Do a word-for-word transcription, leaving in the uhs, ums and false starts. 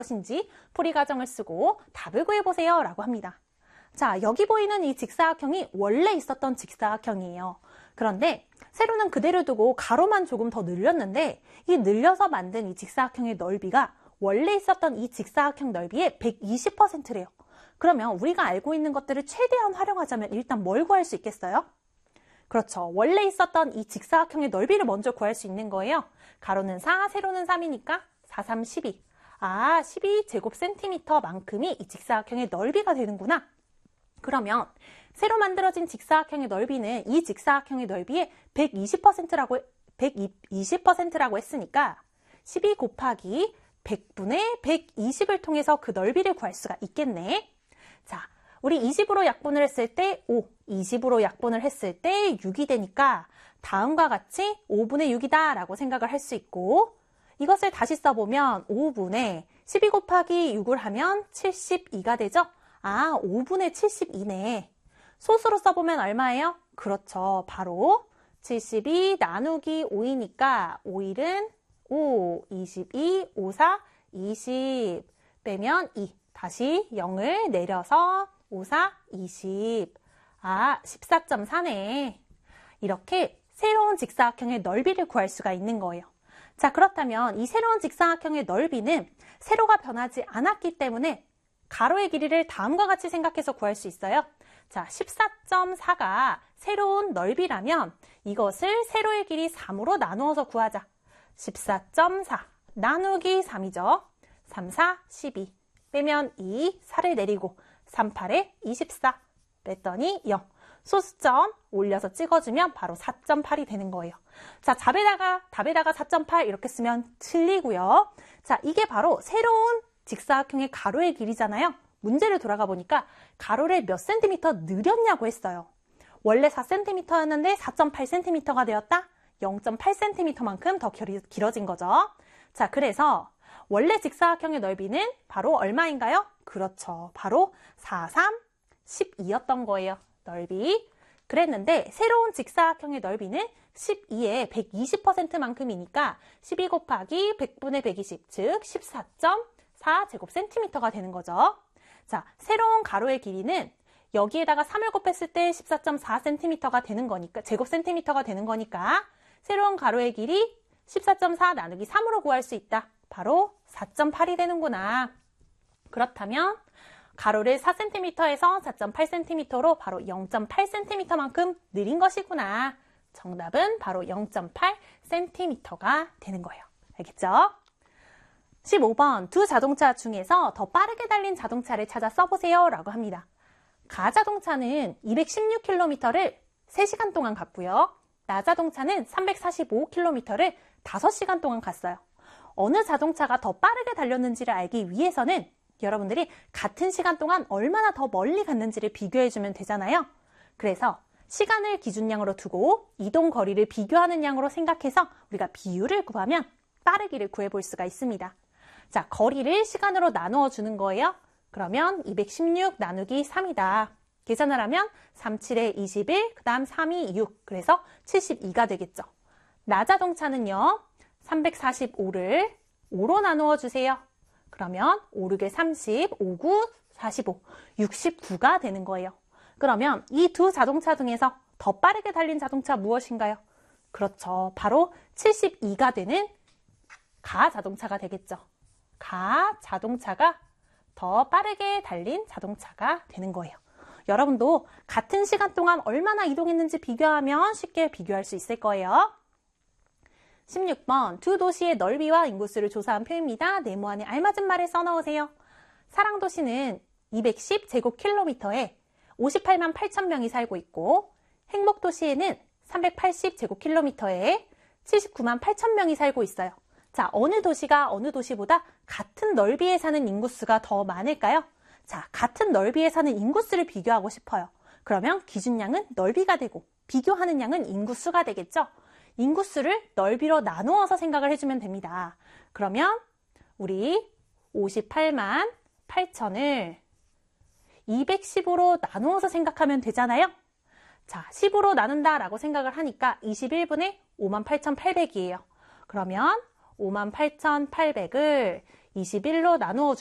무엇인지 풀이 과정을 쓰고 답을 구해보세요 라고 합니다. 자, 여기 보이는 이 직사각형이 원래 있었던 직사각형이에요. 그런데 세로는 그대로 두고 가로만 조금 더 늘렸는데 이 늘려서 만든 이 직사각형의 넓이가 원래 있었던 이 직사각형 넓이의 백이십 퍼센트래요. 그러면 우리가 알고 있는 것들을 최대한 활용하자면 일단 뭘 구할 수 있겠어요? 그렇죠. 원래 있었던 이 직사각형의 넓이를 먼저 구할 수 있는 거예요. 가로는 사, 세로는 삼이니까 사, 삼, 십이. 아, 십이 제곱센티미터만큼이 이 직사각형의 넓이가 되는구나. 그러면 새로 만들어진 직사각형의 넓이는 이 직사각형의 넓이의 백이십 퍼센트라고, 백이십 퍼센트라고 했으니까 십이 곱하기 백분의 백이십을 통해서 그 넓이를 구할 수가 있겠네. 자, 우리 이십으로 약분을 했을 때 오, 이십으로 약분을 했을 때 육이 되니까 다음과 같이 오분의 육이다 라고 생각을 할 수 있고, 이것을 다시 써보면 오분의 십이 곱하기 육을 하면 칠십이가 되죠? 아, 오분의 칠십이네. 소수로 써보면 얼마예요? 그렇죠. 바로 칠십이 나누기 오이니까 오일은 오, 이십이, 오, 사, 이십 빼면 이. 다시 영을 내려서 오, 사, 이십. 아, 십사 점 사네. 이렇게 새로운 직사각형의 넓이를 구할 수가 있는 거예요. 자, 그렇다면 이 새로운 직사각형의 넓이는 세로가 변하지 않았기 때문에 가로의 길이를 다음과 같이 생각해서 구할 수 있어요. 자, 십사 점 사가 새로운 넓이라면 이것을 세로의 길이 삼으로 나누어서 구하자. 십사 점 사 나누기 삼이죠. 삼, 사, 십이 빼면 이, 사를 내리고 삼, 팔에 이십사 뺐더니 영. 소수점 올려서 찍어주면 바로 사 점 팔이 되는 거예요. 자, 답에다가, 답에다가 사 점 팔 이렇게 쓰면 틀리고요. 자, 이게 바로 새로운 직사각형의 가로의 길이잖아요. 문제를 돌아가 보니까 가로를 몇 센티미터 늘렸냐고 했어요. 원래 사 센티미터였는데 사 점 팔 센티미터가 되었다? 영 점 팔 센티미터만큼 더 길어진 거죠. 자, 그래서 원래 직사각형의 넓이는 바로 얼마인가요? 그렇죠. 바로 사, 삼, 십이였던 거예요. 넓이. 그랬는데 새로운 직사각형의 넓이는 십이의 백이십 퍼센트만큼이니까 십이 곱하기 백분의 백이십, 즉 십사 점 사 제곱센티미터가 되는 거죠. 자, 새로운 가로의 길이는 여기에다가 삼을 곱했을 때 십사 점 사 센티미터가 되는 거니까, 제곱센티미터가 되는 거니까 새로운 가로의 길이 십사 점 사 나누기 삼으로 구할 수 있다. 바로 사 점 팔이 되는구나. 그렇다면 가로를 사 센티미터에서 사 점 팔 센티미터로 바로 영 점 팔 센티미터만큼 늘린 것이구나. 정답은 바로 영 점 팔 센티미터가 되는 거예요. 알겠죠? 십오 번, 두 자동차 중에서 더 빠르게 달린 자동차를 찾아 써보세요 라고 합니다. 가자동차는 이백십육 킬로미터를 세 시간 동안 갔고요. 나자동차는 삼백사십오 킬로미터를 다섯 시간 동안 갔어요. 어느 자동차가 더 빠르게 달렸는지를 알기 위해서는 여러분들이 같은 시간 동안 얼마나 더 멀리 갔는지를 비교해주면 되잖아요. 그래서 시간을 기준량으로 두고 이동 거리를 비교하는 양으로 생각해서 우리가 비율을 구하면 빠르기를 구해볼 수가 있습니다. 자, 거리를 시간으로 나누어 주는 거예요. 그러면 이백십육 나누기 삼이다. 계산을 하면 삼, 칠에 이십일, 그 다음 삼이 육, 그래서 칠십이가 되겠죠. 나자동차는요, 삼백사십오를 오로 나누어 주세요. 그러면 오, 육에 삼십, 오, 구, 사십오, 육십구가 되는 거예요. 그러면 이 두 자동차 중에서 더 빠르게 달린 자동차 무엇인가요? 그렇죠. 바로 칠십이가 되는 가자동차가 되겠죠. 가자동차가 더 빠르게 달린 자동차가 되는 거예요. 여러분도 같은 시간 동안 얼마나 이동했는지 비교하면 쉽게 비교할 수 있을 거예요. 십육 번, 두 도시의 넓이와 인구수를 조사한 표입니다. 네모안에 알맞은 말을 써넣으세요. 사랑도시는 이백십 제곱킬로미터에 오십팔만 팔천 명이 살고 있고, 행복도시에는 삼백팔십 제곱킬로미터에 칠십구만 팔천 명이 살고 있어요. 자, 어느 도시가 어느 도시보다 같은 넓이에 사는 인구수가 더 많을까요? 자, 같은 넓이에 사는 인구수를 비교하고 싶어요. 그러면 기준량은 넓이가 되고 비교하는 양은 인구수가 되겠죠? 인구수를 넓이로 나누어서 생각을 해주면 됩니다. 그러면 우리 오십팔만 팔천을 이백십으로 나누어서 생각하면 되잖아요? 자, 십으로 나눈다라고 생각을 하니까 이십일 분의 오만 팔천팔백이에요. 그러면 오만 팔천팔백을 이십일로 나누어